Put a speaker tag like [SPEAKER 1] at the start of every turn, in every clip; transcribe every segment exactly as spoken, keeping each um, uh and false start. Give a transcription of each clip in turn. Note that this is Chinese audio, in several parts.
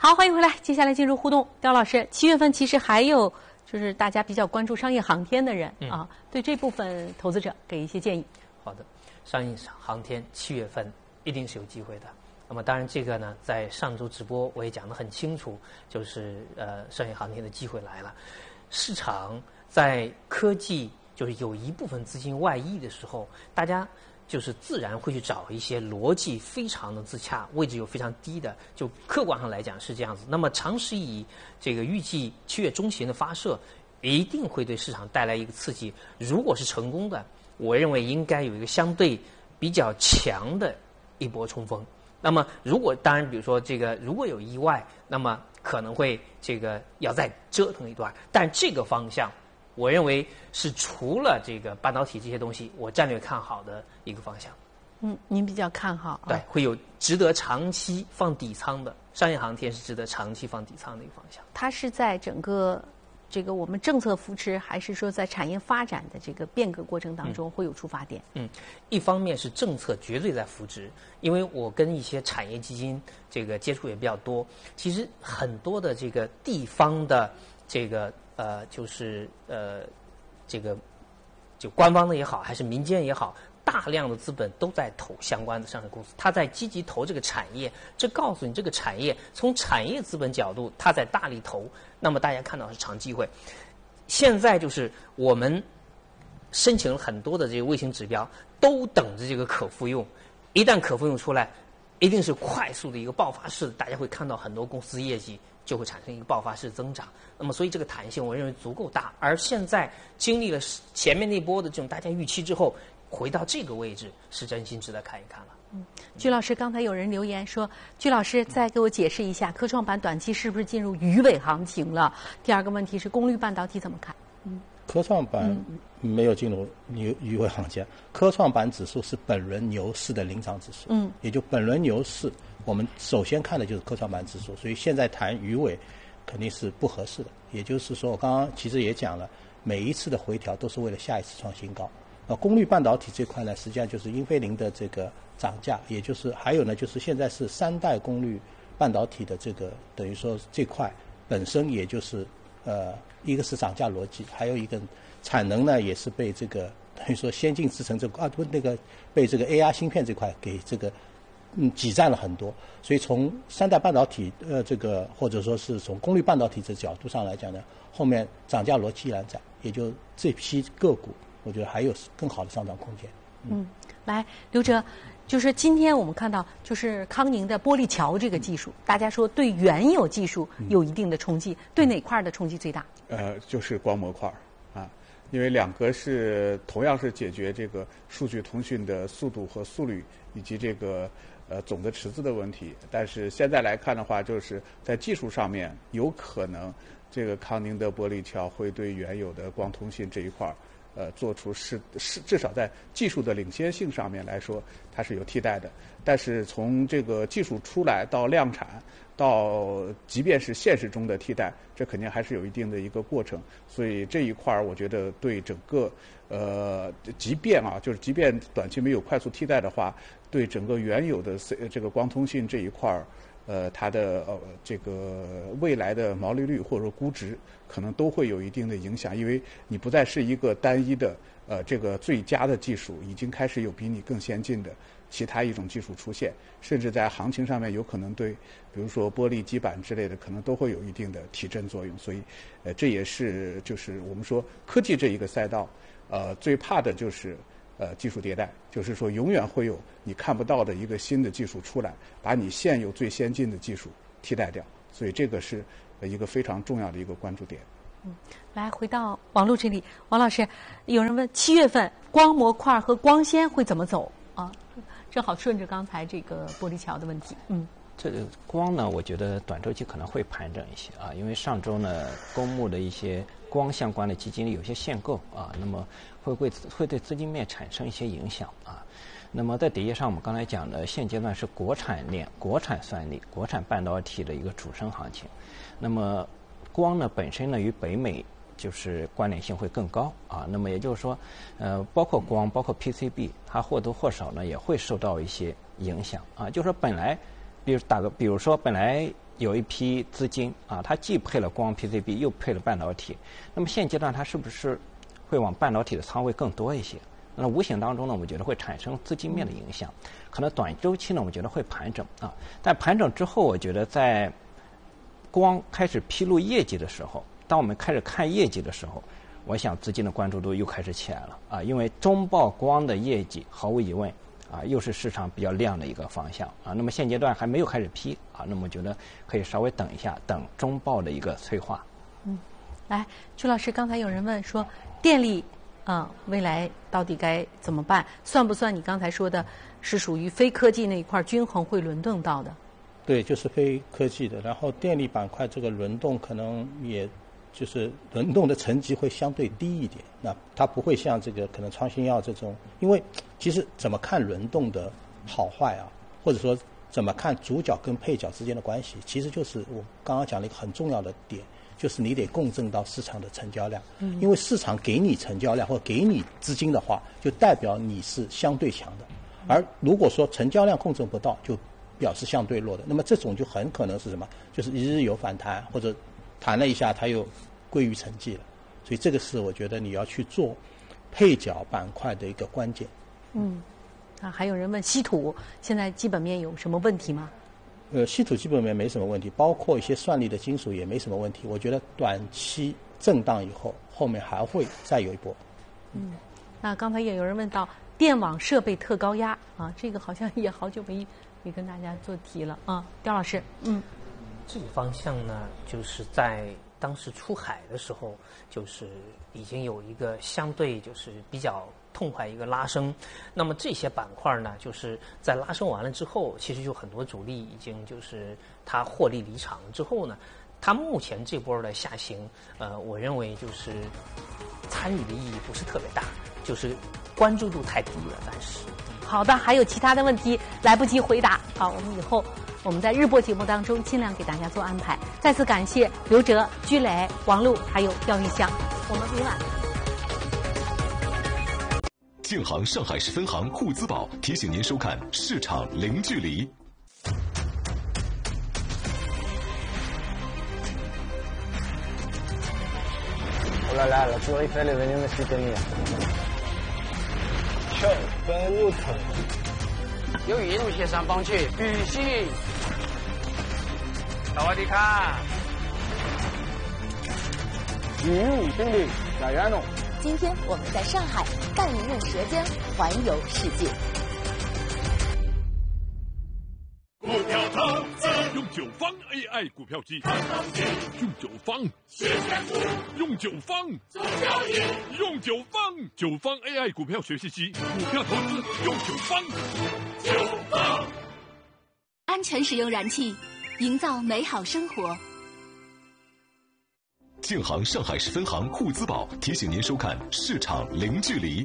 [SPEAKER 1] 好，欢迎回来。接下来进入互动，刁老师，七月份其实还有就是大家比较关注商业航天的人、嗯、啊，对这部分投资者给一些建议。
[SPEAKER 2] 好的，商业航天七月份一定是有机会的。那么当然这个呢，在上周直播我也讲得很清楚，就是呃商业航天的机会来了。市场在科技就是有一部分资金外溢的时候，大家就是自然会去找一些逻辑非常的自洽、位置又非常低的，就客观上来讲是这样子。那么长时以这个预计七月中旬的发射，一定会对市场带来一个刺激。如果是成功的，我认为应该有一个相对比较强的一波冲锋。那么如果当然，比如说这个如果有意外，那么可能会这个要再折腾一段。但这个方向，我认为是除了这个半导体这些东西，我战略看好的一个方向。
[SPEAKER 1] 嗯，您比较看好、啊？
[SPEAKER 2] 对，会有值得长期放底仓的商业航天是值得长期放底仓的一个方向。
[SPEAKER 1] 它是在整个这个我们政策扶持，还是说在产业发展的这个变革过程当中会有出发点？
[SPEAKER 2] 嗯，一方面是政策绝对在扶持，因为我跟一些产业基金这个接触也比较多，其实很多的这个地方的这个呃就是呃这个就官方的也好，还是民间也好，大量的资本都在投相关的上市公司，他在积极投这个产业，这告诉你这个产业从产业资本角度，他在大力投，那么大家看到是长机会。现在就是我们申请了很多的这个卫星指标，都等着这个可复用，一旦可复用出来，一定是快速的一个爆发式的，大家会看到很多公司业绩就会产生一个爆发式增长。那么所以这个弹性我认为足够大，而现在经历了前面那波的这种大家预期之后，回到这个位置是真心值得看一看了。
[SPEAKER 1] 嗯，居老师，刚才有人留言说，居老师再给我解释一下，科创板短期是不是进入鱼尾行情了？第二个问题是功率半导体怎么看？
[SPEAKER 3] 嗯，科创板没有进入牛鱼尾行情，科创板指数是本轮牛市的领涨指数。嗯，也就本轮牛市，我们首先看的就是科创板指数，所以现在谈鱼尾肯定是不合适的。也就是说，我刚刚其实也讲了，每一次的回调都是为了下一次创新高。呃，功率半导体这块呢，实际上就是英飞凌的这个涨价，也就是还有呢，就是现在是三代功率半导体的这个等于说这块本身也就是呃一个是涨价逻辑，还有一个产能呢也是被这个等于说先进制程这个啊不那个被这个 A R 芯片这块给这个嗯挤占了很多，所以从三代半导体呃这个或者说是从功率半导体这角度上来讲呢，后面涨价逻辑依然在，也就这批个股。我觉得还有更好的上涨空间。
[SPEAKER 1] 嗯，来，刘哲，就是今天我们看到，就是康宁的玻璃桥这个技术，大家说对原有技术有一定的冲击，嗯、对哪块的冲击最大？
[SPEAKER 4] 呃，就是光模块啊，因为两个是同样是解决这个数据通讯的速度和速率以及这个呃总的池子的问题，但是现在来看的话，就是在技术上面有可能这个康宁的玻璃桥会对原有的光通信这一块。呃，做出是是至少在技术的领先性上面来说，它是有替代的。但是从这个技术出来到量产，到即便是现实中的替代，这肯定还是有一定的一个过程。所以这一块儿，我觉得对整个呃，即便啊，就是即便短期没有快速替代的话，对整个原有的这个光通信这一块儿。呃，它的呃这个未来的毛利率或者说估值可能都会有一定的影响，因为你不再是一个单一的呃这个最佳的技术，已经开始有比你更先进的其他一种技术出现，甚至在行情上面有可能对，比如说玻璃基板之类的，可能都会有一定的提振作用。所以，呃，这也是就是我们说科技这一个赛道，呃，最怕的就是。呃，技术迭代，就是说永远会有你看不到的一个新的技术出来，把你现有最先进的技术替代掉，所以这个是一个非常重要的一个关注点。
[SPEAKER 1] 嗯，来回到王璐这里，王老师，有人问七月份光模块和光纤会怎么走啊？正好顺着刚才这个玻璃桥的问题，嗯。
[SPEAKER 5] 这个光呢，我觉得短周期可能会盘整一些啊，因为上周呢，公募的一些光相关的基金里有些限购啊，那么会会会对资金面产生一些影响啊。那么在底业上，我们刚才讲的，现阶段是国产链、国产算力、国产半导体的一个主升行情。那么光呢本身呢与北美就是关联性会更高啊。那么也就是说，呃，包括光、包括 P C B， 它或多或少呢也会受到一些影响啊。就是说本来。比如打个，比如说本来有一批资金啊，它既配了光 P C B 又配了半导体，那么现阶段它是不是会往半导体的仓位更多一些？那无形当中呢，我觉得会产生资金面的影响，可能短周期呢，我觉得会盘整啊。但盘整之后，我觉得在光开始披露业绩的时候，当我们开始看业绩的时候，我想资金的关注度又开始起来了啊，因为中报光的业绩毫无疑问啊，又是市场比较亮的一个方向啊。那么现阶段还没有开始批啊，那么我觉得可以稍微等一下，等中报的一个催化。
[SPEAKER 1] 嗯，来，曲老师，刚才有人问说电力。啊、嗯，未来到底该怎么办？算不算你刚才说的，是属于非科技那一块均衡会轮动到的？
[SPEAKER 3] 对，就是非科技的。然后电力板块这个轮动可能也就是轮动的层级会相对低一点。那它不会像这个可能创新药这种，因为其实怎么看轮动的好坏啊，或者说怎么看主角跟配角之间的关系，其实就是我刚刚讲了一个很重要的点。就是你得共振到市场的成交量，嗯，因为市场给你成交量或给你资金的话，就代表你是相对强的，而如果说成交量共振不到，就表示相对弱的。那么这种就很可能是什么？就是一日有反弹，或者弹了一下它又归于沉寂了。所以这个是我觉得你要去做配角板块的一个关键。
[SPEAKER 1] 嗯，啊，还有人问稀土现在基本面有什么问题吗？
[SPEAKER 3] 呃，稀土基本面没什么问题，包括一些算力的金属也没什么问题。我觉得短期震荡以后，后面还会再有一波。
[SPEAKER 1] 嗯，那刚才也有人问到电网设备特高压啊，这个好像也好久没没跟大家做题了啊，刁老师，嗯，
[SPEAKER 2] 这个方向呢，就是在当时出海的时候，就是已经有一个相对就是比较痛快一个拉升。那么这些板块呢，就是在拉升完了之后，其实就很多主力已经就是它获利离场之后呢，它目前这波的下行，呃，我认为就是参与的意义不是特别大，就是关注度太低了，暂时。
[SPEAKER 1] 好的，还有其他的问题来不及回答，好，我们以后我们在日播节目当中尽量给大家做安排。再次感谢刘哲、居磊、王璐还有刁玉香，我们明晚。
[SPEAKER 6] 建行上海市分行沪资宝提醒您收看《市场零距离》。
[SPEAKER 7] 来来了，做一块的人们是等你。全分入头，
[SPEAKER 8] 有一路协商帮去，必须。萨瓦迪卡。
[SPEAKER 7] 一路兄弟，加油喽！
[SPEAKER 9] 今天我们在上海带您用舌尖环游世界。
[SPEAKER 10] 股票投资用九方 A I 股票机，用九方学选股，用九方做交易，用九方九方 A I 股票学习机，股票投资用九方。九方
[SPEAKER 9] 安全使用燃气，营造美好生活。
[SPEAKER 6] 建行上海市分行沪资宝提醒您收看《市场零距离》。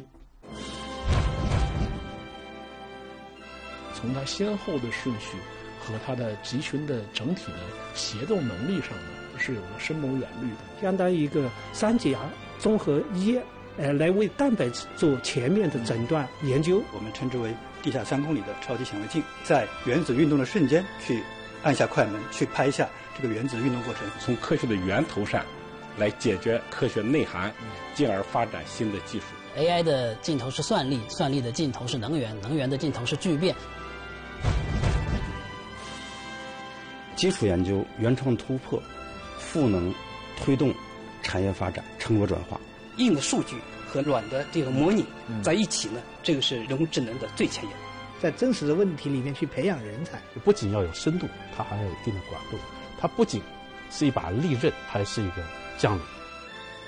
[SPEAKER 11] 从它先后的顺序和它的集群的整体的协作能力上呢，是有了深谋远虑的。
[SPEAKER 12] 相当于一个三甲综合医，呃，来为蛋白质做全面的诊断研究。
[SPEAKER 13] 我们称之为地下三公里的超级显微镜，在原子运动的瞬间去按下快门，去拍下这个原子运动过程，
[SPEAKER 14] 从科学的源头上来解决科学内涵，进而发展新的技术。
[SPEAKER 15] A I 的尽头是算力，算力的尽头是能源，能源的尽头是聚变。
[SPEAKER 13] 基础研究、原创突破、赋能推动产业发展、成果转化。
[SPEAKER 16] 硬的数据和软的这个模拟在一起呢，这个是人工智能的最前沿。
[SPEAKER 12] 在真实的问题里面去培养人才，
[SPEAKER 11] 不仅要有深度，它还要有一定的广度。它不仅是一把利刃，还是一个将领。